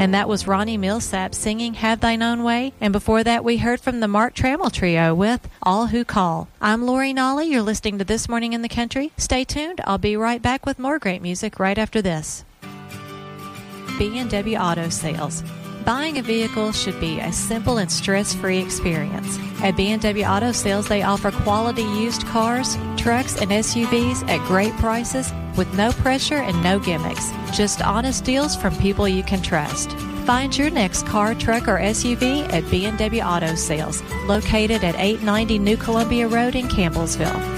And that was Ronnie Millsap singing Have Thine Own Way. And before that, we heard from the Mark Trammell Trio with All Who Call. I'm Lori Nolly. You're listening to This Morning in the Country. Stay tuned. I'll be right back with more great music right after this. B&W Auto Sales. Buying a vehicle should be a simple and stress-free experience. At B&W Auto Sales, they offer quality used cars, trucks, and SUVs at great prices with no pressure and no gimmicks. Just honest deals from people you can trust. Find your next car, truck, or SUV at B&W Auto Sales, located at 890 New Columbia Road in Campbellsville.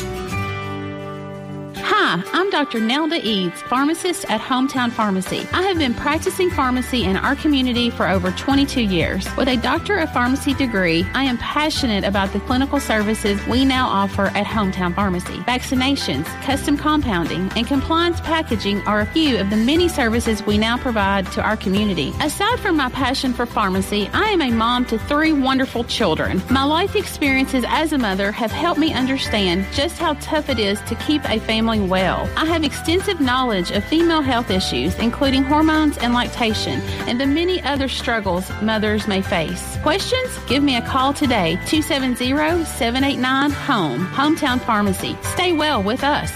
Hi, I'm Dr. Nelda Eads, pharmacist at Hometown Pharmacy. I have been practicing pharmacy in our community for over 22 years. With a Doctor of Pharmacy degree, I am passionate about the clinical services we now offer at Hometown Pharmacy. Vaccinations, custom compounding, and compliance packaging are a few of the many services we now provide to our community. Aside from my passion for pharmacy, I am a mom to 3 wonderful children. My life experiences as a mother have helped me understand just how tough it is to keep a family well. I have extensive knowledge of female health issues, including hormones and lactation, and the many other struggles mothers may face. Questions? Give me a call today, 270-789-HOME, Hometown Pharmacy. Stay well with us.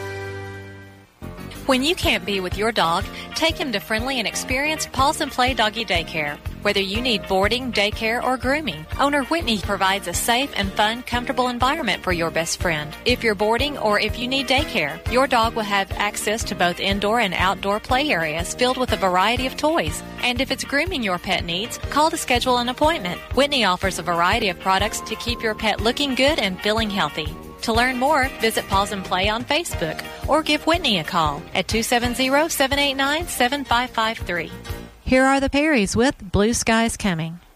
When you can't be with your dog, take him to friendly and experienced Paws and Play Doggy Daycare. Whether you need boarding, daycare, or grooming, owner Whitney provides a safe and fun, comfortable environment for your best friend. If you're boarding or if you need daycare, your dog will have access to both indoor and outdoor play areas filled with a variety of toys. And if it's grooming your pet needs, call to schedule an appointment. Whitney offers a variety of products to keep your pet looking good and feeling healthy. To learn more, visit Paws and Play on Facebook or give Whitney a call at 270-789-7553. Here are the Perrys with Blue Skies Coming.